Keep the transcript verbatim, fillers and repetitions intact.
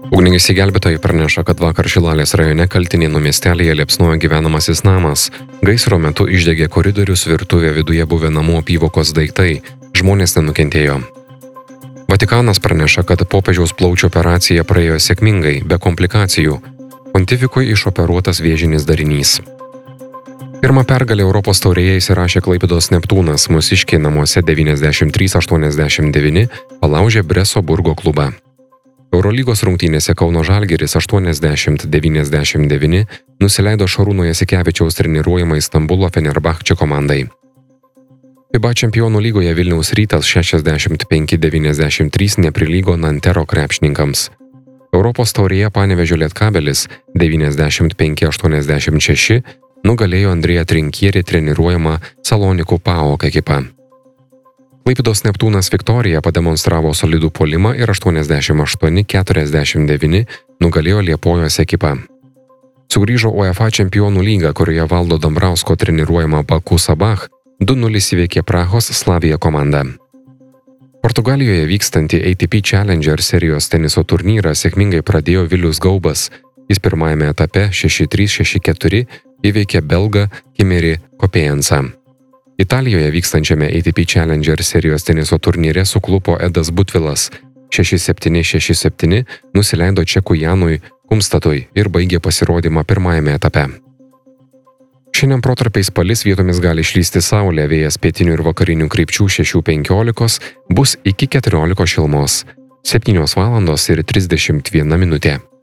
Ugniagesiai gelbėtojai praneša, kad vakar Šilalės rajone Kaltinėnų miestelėje liepsnojo gyvenamasis namas. Gaisro metu išdegė koridorius, virtuvė, viduje buvę namų apyvokos daiktai. Žmonės nenukentėjo. Vatikanas praneša, kad popiežiaus plaučių operacija praėjo sėkmingai, be komplikacijų. Pontifikui išoperuotas vėžinis darinys. Pirmą pergalę Europos taurėje įsirašė Klaipėdos Neptūnas, mūsiškiai namuose devyniasdešimt trys aštuoniasdešimt devyni palaužė Breso Burgo klubą. Eurolygos rungtynėse Kauno Žalgiris aštuoniasdešimt devyniasdešimt devyni nusileido Šarūno Jasikevičiaus treniruojamai Stambulo Fenerbahče komandai. FIBA čempionų lygoje Vilniaus Rytas šešiasdešimt penki devyniasdešimt trys neprilygo Nantero krepšininkams. Europos taurėje Panevėžio Lietkabelis devyniasdešimt penki aštuoniasdešimt šeši nugalėjo Andrėją Trinkierį treniruojamą Salonikų PAOK ekipą. Klaipėdos Neptūnas Viktorija pademonstravo solidų puolimą ir aštuoniasdešimt aštuoni keturiasdešimt devyni nugalėjo Liepojos ekipą. Sugrįžo UEFA čempionų lyga, kurioje Valdo Dambrausko treniruojama Baku Sabah du nulis įveikė Prahos Slavija komanda. Portugalijoje vykstantį A T P Challenger serijos teniso turnyrą sėkmingai pradėjo Vilius Gaubas. Jis pirmajame etape šeši trys šeši keturi įveikė belgą Kimerį Kopėjensą. Italijoje vykstančiame A T P Challenger serijos teniso turnyre suklupo Edas Butvilas. šeši septyni šeši septyni nusileido čekų Janui Kumstatui ir baigė pasirodymą pirmajame etape. Šiandien protarpiais palis, vietomis gali išlysti saulė, vėjas pietinių ir vakarinių krypčių šeši penkiolikos bus iki keturiolikos šilumos. septynios valandos ir trisdešimt viena minutė.